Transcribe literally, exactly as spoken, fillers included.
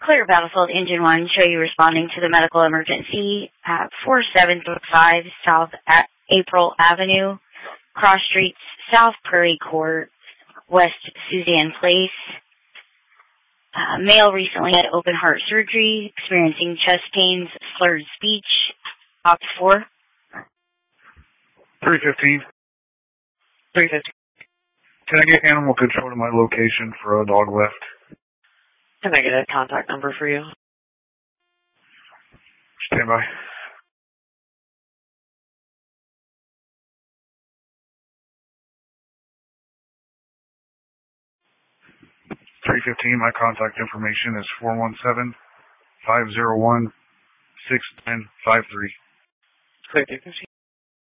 Clear Battlefield Engine one, show you responding to the medical emergency at four seven three five South at April Avenue, Cross Streets, South Prairie Court, West Suzanne Place. Uh, male recently had open heart surgery, experiencing chest pains, slurred speech. Opt four. three fifteen. three fifteen. Can I get animal control to my location for a dog left? Can I get a contact number for you? Stand by. three fifteen, my contact information is four one seven, five zero one, six nine five three. three fifteen.